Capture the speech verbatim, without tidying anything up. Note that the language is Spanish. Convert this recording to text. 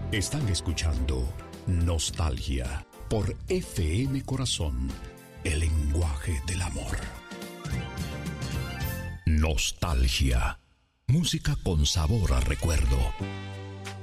Están escuchando Nostalgia por F M Corazón, el lenguaje del amor. Nostalgia, música con sabor a recuerdo.